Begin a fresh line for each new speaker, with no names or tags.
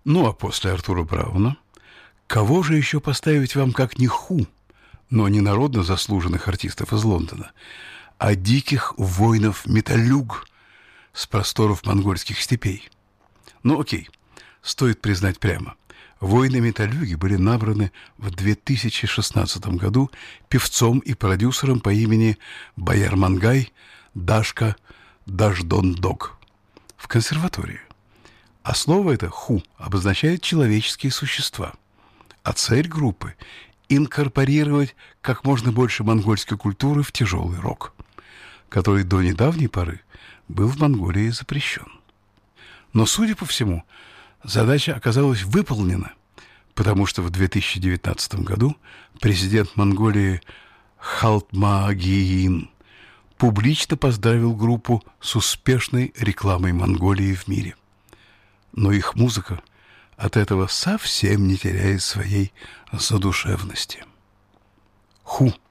Ну, а после Артура Брауна кого же еще поставить вам, как не Ху, но не народно заслуженных артистов из Лондона, а диких воинов-металюг с просторов монгольских степей? Ну, окей, стоит признать прямо. Воины-металюги были набраны в 2016 году певцом и продюсером по имени Баярмангай Дашка Даждондог в консерватории. А слово это «ху» обозначает человеческие существа. А цель группы – инкорпорировать как можно больше монгольской культуры в тяжелый рок, который до недавней поры был в Монголии запрещен. Но, судя по всему, задача оказалась выполнена, потому что в 2019 году президент Монголии Халтмаагийн публично поздравил группу с успешной рекламой Монголии в мире. Но их музыка от этого совсем не теряет своей задушевности. Ху.